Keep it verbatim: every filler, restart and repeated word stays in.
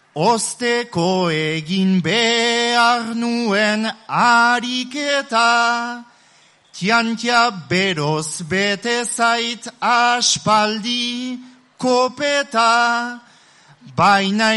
osteko egin behar nuen ariketa, tiantia beroz bete zait aspaldi kopeta, baina